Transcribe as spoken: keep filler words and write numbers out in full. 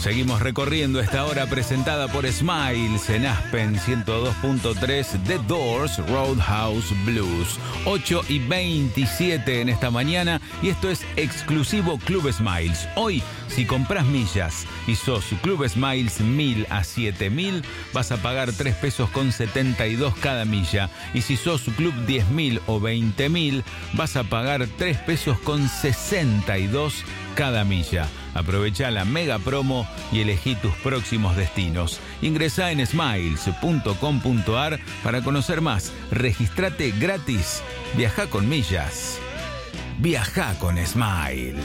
Seguimos recorriendo esta hora presentada por Smiles en Aspen ciento dos punto tres, The Doors, Roadhouse Blues. ocho y veintisiete en esta mañana y esto es exclusivo Club Smiles. Hoy, si compras millas y sos Club Smiles mil a siete mil, vas a pagar tres pesos con setenta y dos cada milla. Y si sos Club diez mil o veinte mil, vas a pagar tres pesos con sesenta y dos cada milla. Aprovecha la mega promo y elegí tus próximos destinos. Ingresá en smiles punto com punto ar para conocer más. Registrate gratis. Viajá con millas. Viajá con Smiles.